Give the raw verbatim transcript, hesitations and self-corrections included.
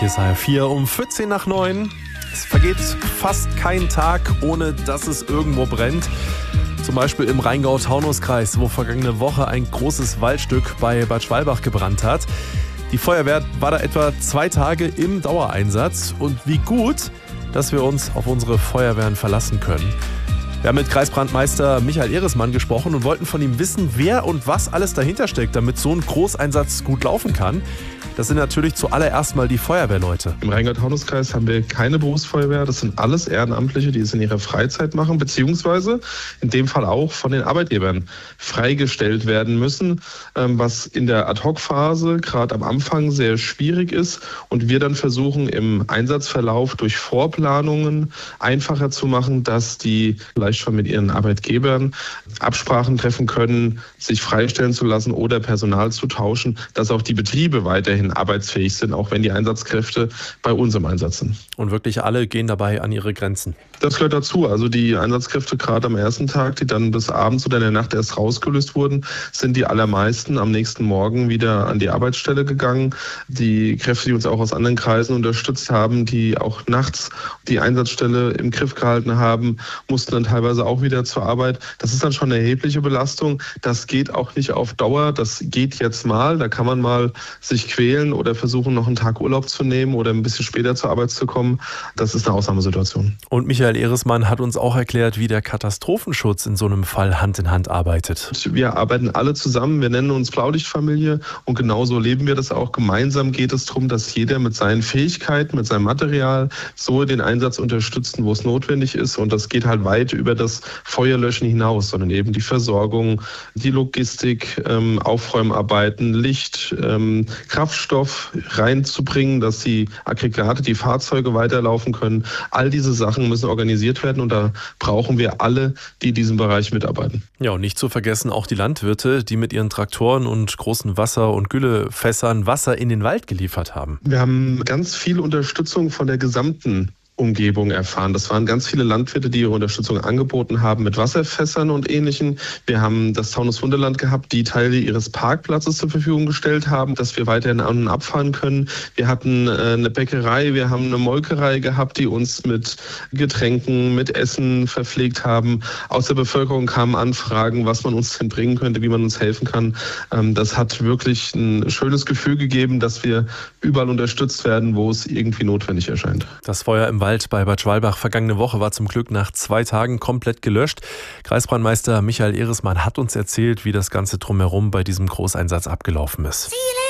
Hier ist H R vier um vierzehn nach neun. Es vergeht fast kein Tag, ohne dass es irgendwo brennt. Zum Beispiel im Rheingau-Taunus-Kreis, wo vergangene Woche ein großes Waldstück bei Bad Schwalbach gebrannt hat. Die Feuerwehr war da etwa zwei Tage im Dauereinsatz. Und wie gut, dass wir uns auf unsere Feuerwehren verlassen können. Wir haben mit Kreisbrandmeister Michael Ehresmann gesprochen und wollten von ihm wissen, wer und was alles dahinter steckt, damit so ein Großeinsatz gut laufen kann. Das sind natürlich zuallererst mal die Feuerwehrleute. Im Rheingau-Taunus-Kreis haben wir keine Berufsfeuerwehr. Das sind alles Ehrenamtliche, die es in ihrer Freizeit machen, beziehungsweise in dem Fall auch von den Arbeitgebern freigestellt werden müssen, was in der Ad-Hoc-Phase gerade am Anfang sehr schwierig ist und wir dann versuchen, im Einsatzverlauf durch Vorplanungen einfacher zu machen, dass die vielleicht schon mit ihren Arbeitgebern Absprachen treffen können, sich freistellen zu lassen oder Personal zu tauschen, dass auch die Betriebe weiterhin arbeitsfähig sind, auch wenn die Einsatzkräfte bei uns im Einsatz sind. Und wirklich alle gehen dabei an ihre Grenzen? Das gehört dazu. Also die Einsatzkräfte gerade am ersten Tag, die dann bis abends oder in der Nacht erst rausgelöst wurden, sind die allermeisten am nächsten Morgen wieder an die Arbeitsstelle gegangen. Die Kräfte, die uns auch aus anderen Kreisen unterstützt haben, die auch nachts die Einsatzstelle im Griff gehalten haben, mussten dann teilweise auch wieder zur Arbeit. Das ist dann schon eine erhebliche Belastung. Das geht auch nicht auf Dauer. Das geht jetzt mal. Da kann man mal sich quälen oder versuchen, noch einen Tag Urlaub zu nehmen oder ein bisschen später zur Arbeit zu kommen. Das ist eine Ausnahmesituation. Und Michael Ehresmann hat uns auch erklärt, wie der Katastrophenschutz in so einem Fall Hand in Hand arbeitet. Wir arbeiten alle zusammen. Wir nennen uns Blaulichtfamilie und genauso leben wir das auch. Gemeinsam geht es darum, dass jeder mit seinen Fähigkeiten, mit seinem Material so den Einsatz unterstützt, wo es notwendig ist. Und das geht halt weit über das Feuerlöschen hinaus, sondern eben die Versorgung, die Logistik, ähm, Aufräumarbeiten, Licht, ähm, Kraftstoff reinzubringen, dass die Aggregate, die Fahrzeuge weiterlaufen können. All diese Sachen müssen organisiert werden und da brauchen wir alle, die in diesem Bereich mitarbeiten. Ja, und nicht zu vergessen auch die Landwirte, die mit ihren Traktoren und großen Wasser- und Güllefässern Wasser in den Wald geliefert haben. Wir haben ganz viel Unterstützung von der gesamten Umgebung erfahren. Das waren ganz viele Landwirte, die ihre Unterstützung angeboten haben mit Wasserfässern und Ähnlichem. Wir haben das Taunus Wunderland gehabt, die Teile ihres Parkplatzes zur Verfügung gestellt haben, dass wir weiterhin an- und abfahren können. Wir hatten äh, eine Bäckerei, wir haben eine Molkerei gehabt, die uns mit Getränken, mit Essen verpflegt haben. Aus der Bevölkerung kamen Anfragen, was man uns denn bringen könnte, wie man uns helfen kann. Ähm, das hat wirklich ein schönes Gefühl gegeben, dass wir überall unterstützt werden, wo es irgendwie notwendig erscheint. Das Feuer im Wald bei Bad Schwalbach vergangene Woche war zum Glück nach zwei Tagen komplett gelöscht. Kreisbrandmeister Michael Ehresmann hat uns erzählt, wie das Ganze drumherum bei diesem Großeinsatz abgelaufen ist. Viele